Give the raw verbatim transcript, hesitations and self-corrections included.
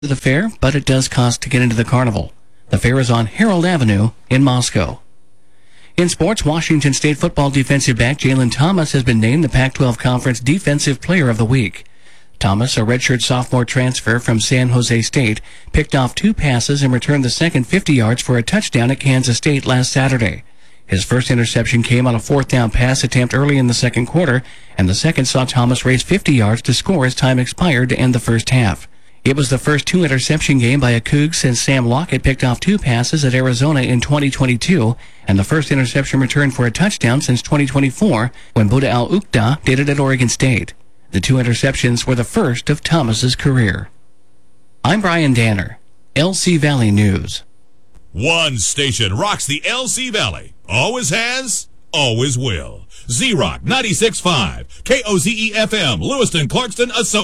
the fair, but it does cost to get into the carnival. The fair is on Harold Avenue in Moscow. In sports, Washington State football defensive back Jalen Thomas has been named the Pac twelve Conference Defensive Player of the Week. Thomas, a redshirt sophomore transfer from San Jose State, picked off two passes and returned the second fifty yards for a touchdown at Kansas State last Saturday. His first interception came on a fourth down pass attempt early in the second quarter, and the second saw Thomas race fifty yards to score as time expired to end the first half. It was the first two-interception game by a Coug since Sam Lockett picked off two passes at Arizona in twenty twenty-two, and the first interception returned for a touchdown since twenty twenty-four, when Buda Al-Uqda did it at Oregon State. The two interceptions were the first of Thomas's career. I'm Brian Danner, L C Valley News. One station rocks the L C Valley. Always has, always will. Z-Rock ninety-six point five, K O Z E F M, Lewiston, Clarkston, Associates.